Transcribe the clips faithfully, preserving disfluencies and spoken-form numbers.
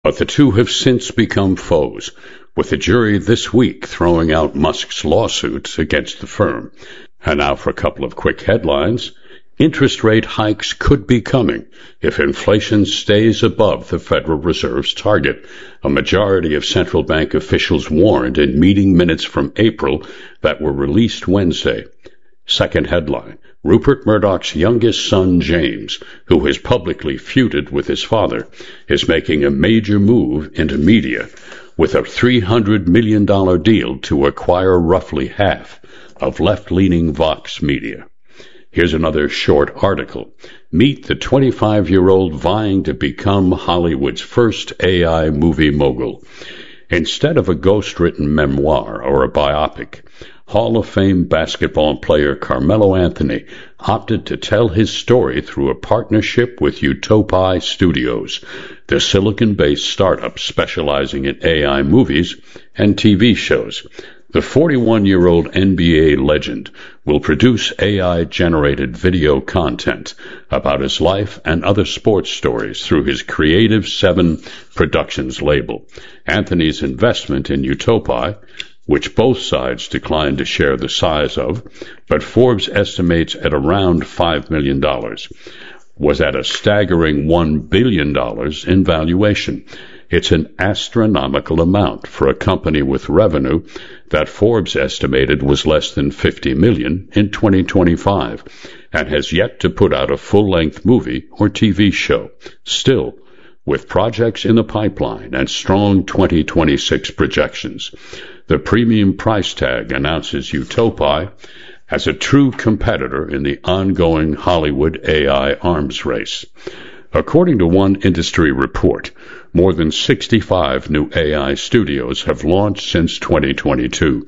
But the two have since become foes, with the jury this week throwing out Musk's lawsuits against the firm. And now for a couple of quick headlines. Interest rate hikes could be coming if inflation stays above the Federal Reserve's target. A majority of central bank officials warned in meeting minutes from April that were released Wednesday. Second headline, Rupert Murdoch's youngest son, James, who has publicly feuded with his father, is making a major move into media with a three hundred million dollars deal to acquire roughly half of left-leaning Vox Media. Here's another short article. Meet the twenty-five-year-old vying to become Hollywood's first A I movie mogul. Instead of a ghost-written memoir or a biopic, Hall of Fame basketball player Carmelo Anthony opted to tell his story through a partnership with Utopi Studios, the Silicon-based startup specializing in A I movies and T V shows. The forty-one-year-old N B A legend will produce A I-generated video content about his life and other sports stories through his Creative Seven Productions label. Anthony's investment in Utopi, which both sides declined to share the size of, but Forbes estimates at around five million dollars, was at a staggering one billion dollars in valuation. It's an astronomical amount for a company with revenue that Forbes estimated was less than fifty million dollars in twenty twenty-five and has yet to put out a full-length movie or T V show. Still, with projects in the pipeline and strong twenty twenty-six projections, the premium price tag announces Utopi as a true competitor in the ongoing Hollywood A I arms race. According to one industry report, more than sixty-five new A I studios have launched since twenty twenty-two.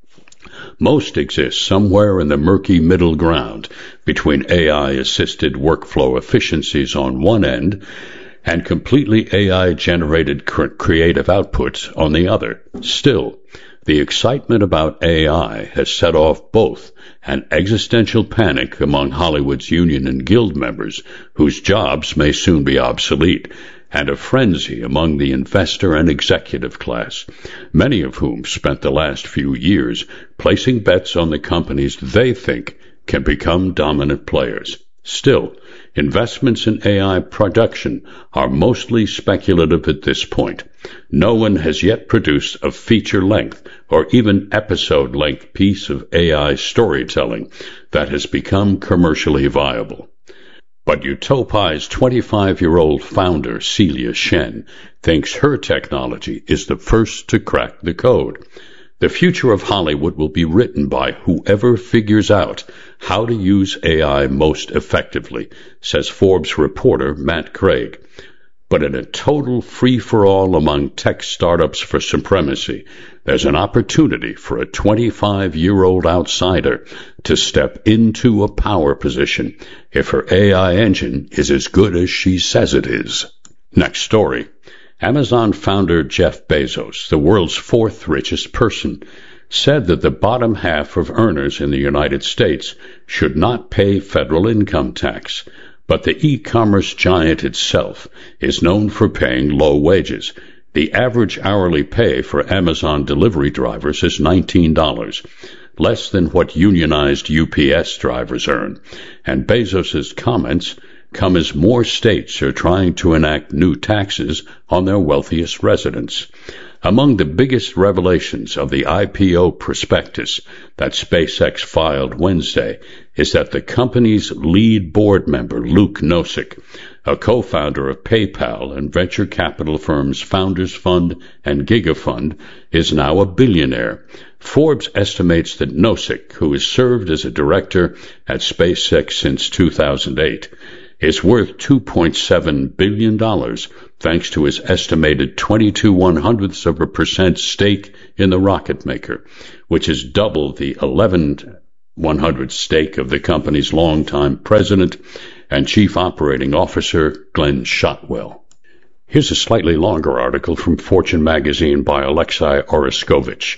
Most exist somewhere in the murky middle ground between A I-assisted workflow efficiencies on one end and completely A I-generated creative outputs on the other. Still, the excitement about A I has set off both an existential panic among Hollywood's union and guild members, whose jobs may soon be obsolete, and a frenzy among the investor and executive class, many of whom spent the last few years placing bets on the companies they think can become dominant players. Still, investments in A I production are mostly speculative at this point. No one has yet produced a feature-length or even episode-length piece of A I storytelling that has become commercially viable. But Utopi's twenty-five-year-old founder, Celia Shen, thinks her technology is the first to crack the code. The future of Hollywood will be written by whoever figures out how to use A I most effectively, says Forbes reporter Matt Craig. But in a total free-for-all among tech startups for supremacy, there's an opportunity for a twenty-five-year-old outsider to step into a power position if her A I engine is as good as she says it is. Next story. Amazon founder Jeff Bezos, the world's fourth richest person, said that the bottom half of earners in the United States should not pay federal income tax. But the e-commerce giant itself is known for paying low wages. The average hourly pay for Amazon delivery drivers is nineteen dollars, less than what unionized U P S drivers earn. And Bezos's comments come as more states are trying to enact new taxes on their wealthiest residents. Among the biggest revelations of the I P O prospectus that SpaceX filed Wednesday is that the company's lead board member, Luke Nosek, a co-founder of PayPal and venture capital firms Founders Fund and GigaFund, is now a billionaire. Forbes estimates that Nosek, who has served as a director at SpaceX since two thousand eight, is worth two point seven billion dollars thanks to his estimated twenty-two one-hundredths of a percent stake in the rocket maker, which is double the eleven one-hundredths stake of the company's longtime president and chief operating officer, Glenn Shotwell. Here's a slightly longer article from Fortune magazine by Alexei Oreskovich.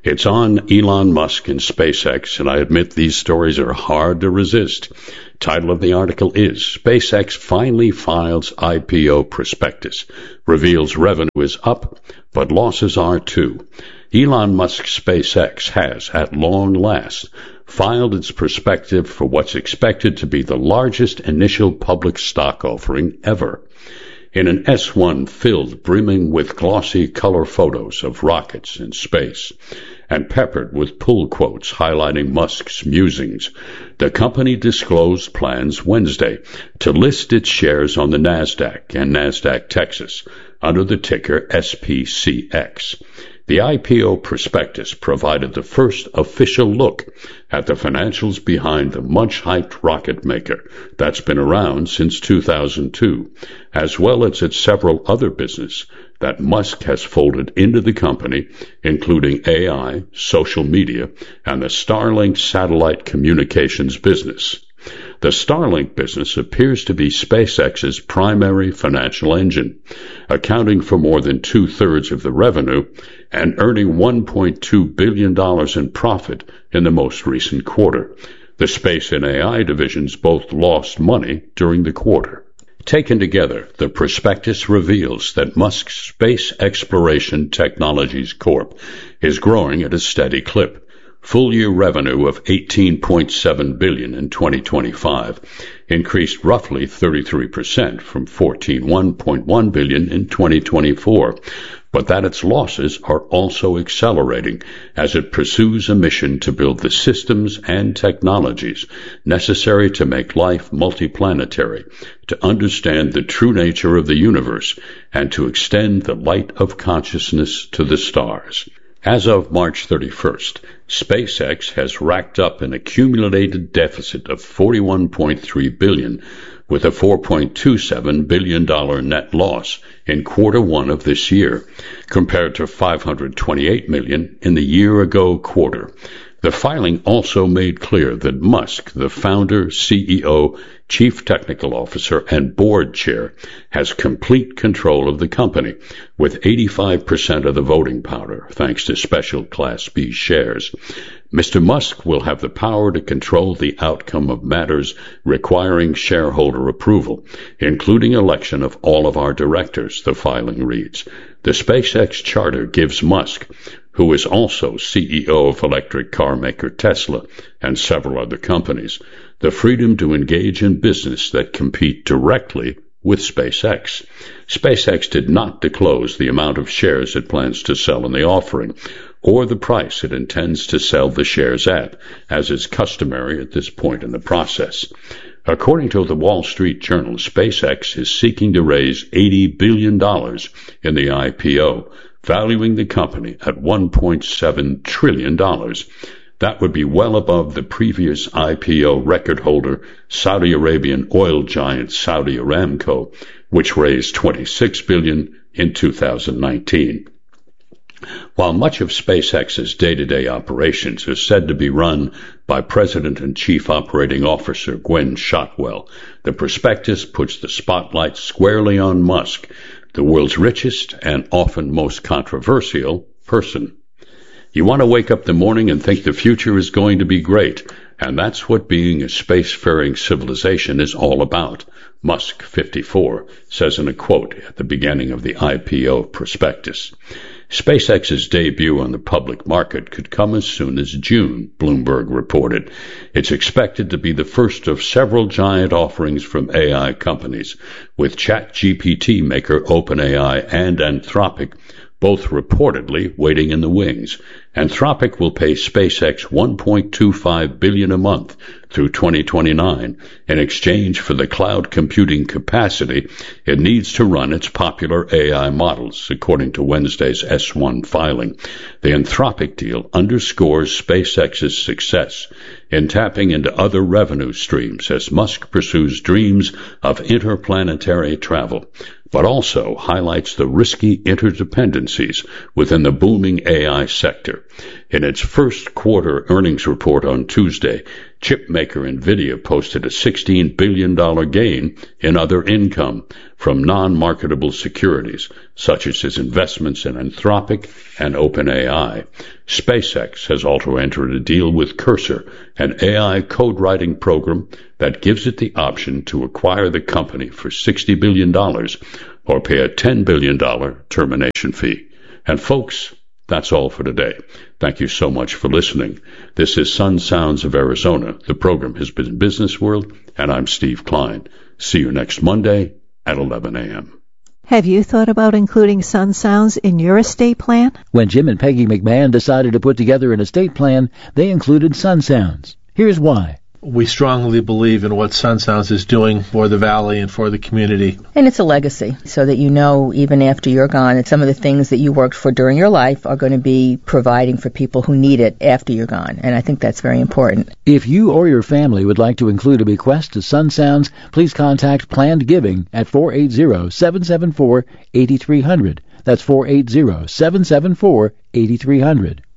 It's on Elon Musk and SpaceX, and I admit these stories are hard to resist. Title of the article is SpaceX finally files I P O prospectus, reveals revenue is up, but losses are too. Elon Musk's SpaceX has, at long last, filed its prospectus for what's expected to be the largest initial public stock offering ever. In an S one filled brimming with glossy color photos of rockets in space, and peppered with pull quotes highlighting Musk's musings, the company disclosed plans Wednesday to list its shares on the NASDAQ and NASDAQ Texas under the ticker S P C X. The I P O prospectus provided the first official look at the financials behind the much-hyped rocket maker that's been around since two thousand two, as well as its several other businesses that Musk has folded into the company, including A I, social media, and the Starlink satellite communications business. The Starlink business appears to be SpaceX's primary financial engine, accounting for more than two-thirds of the revenue and earning one point two billion dollars in profit in the most recent quarter. The space and A I divisions both lost money during the quarter. Taken together, the prospectus reveals that Musk's Space Exploration Technologies Corporation is growing at a steady clip. Full-year revenue of eighteen point seven billion dollars in twenty twenty-five increased roughly thirty-three percent from fourteen point one billion dollars in twenty twenty-four, but that its losses are also accelerating as it pursues a mission to build the systems and technologies necessary to make life multiplanetary, to understand the true nature of the universe, and to extend the light of consciousness to the stars. As of March thirty-first, SpaceX has racked up an accumulated deficit of forty-one point three billion dollars with a four point two seven billion dollars net loss in quarter one of this year, compared to five hundred twenty-eight million dollars in the year-ago quarter. The filing also made clear that Musk, the founder, C E O, chief technical officer, and board chair, has complete control of the company, with eighty-five percent of the voting power, thanks to special Class B shares. Mister Musk will have the power to control the outcome of matters requiring shareholder approval, including election of all of our directors, the filing reads. The SpaceX charter gives Musk, who is also C E O of electric car maker Tesla and several other companies, the freedom to engage in business that compete directly with SpaceX. SpaceX did not disclose the amount of shares it plans to sell in the offering, or the price it intends to sell the shares at, as is customary at this point in the process. According to the Wall Street Journal, SpaceX is seeking to raise eighty billion dollars in the I P O, valuing the company at one point seven trillion dollars. That would be well above the previous I P O record holder, Saudi Arabian oil giant Saudi Aramco, which raised twenty-six billion dollars in two thousand nineteen. While much of SpaceX's day-to-day operations are said to be run by President and Chief Operating Officer Gwynne Shotwell, the prospectus puts the spotlight squarely on Musk, the world's richest and often most controversial person. You want to wake up in the morning and think the future is going to be great, and that's what being a spacefaring civilization is all about, Musk, fifty-four, says in a quote at the beginning of the I P O prospectus. SpaceX's debut on the public market could come as soon as June, Bloomberg reported. It's expected to be the first of several giant offerings from A I companies, with ChatGPT maker OpenAI and Anthropic both reportedly waiting in the wings. Anthropic will pay SpaceX one point two five billion dollars a month through twenty twenty-nine in exchange for the cloud computing capacity it needs to run its popular A I models, according to Wednesday's S one filing. The Anthropic deal underscores SpaceX's success in tapping into other revenue streams as Musk pursues dreams of interplanetary travel, but also highlights the risky interdependencies within the booming A I sector. In its first quarter earnings report on Tuesday, chipmaker NVIDIA posted a sixteen billion dollars gain in other income, from non-marketable securities, such as his investments in Anthropic and OpenAI. SpaceX has also entered a deal with Cursor, an A I code-writing program that gives it the option to acquire the company for sixty billion dollars or pay a ten billion dollars termination fee. And folks, that's all for today. Thank you so much for listening. This is Sun Sounds of Arizona. The program has been Business World, and I'm Steve Klein. See you next Monday at eleven a.m. Have you thought about including Sun Sounds in your estate plan? When Jim and Peggy McMahon decided to put together an estate plan, they included Sun Sounds. Here's why. We strongly believe in what Sun Sounds is doing for the Valley and for the community. And it's a legacy, so that you know even after you're gone that some of the things that you worked for during your life are going to be providing for people who need it after you're gone. And I think that's very important. If you or your family would like to include a bequest to Sun Sounds, please contact Planned Giving at four eight zero, seven seven four, eight three zero zero. That's four eight zero, seven seven four, eight three zero zero.